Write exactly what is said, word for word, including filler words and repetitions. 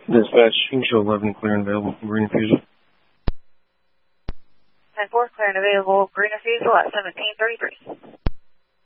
Dispatch, you can show eleven clear and available from Green Refusal. ten four, clear and available, Green Refusal at seventeen thirty-three.